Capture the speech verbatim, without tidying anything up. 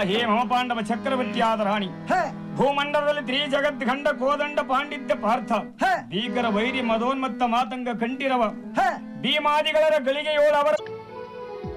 ಹೇ ಮಮ ಪಾಂಡವ ಚಕ್ರವರ್ತಿಯಾದ ರಾಣಿ, ಭೂಮಂಡಲದಲ್ಲಿ ತ್ರಿ ಜಗತ್ ಖಂಡ ಕೋದಂಡ ಪಾಂಡಿತ್ಯ ಪಾರ್ಥ, ಭೀಕರ ವೈರಿ ಮದೋನ್ಮತ್ತ ಮಾತಂಗ ಕಂಠಿರವ ಭೀಮಾದಿಗಳ ಗಳಿಗೆಯೋಳು ಅವರ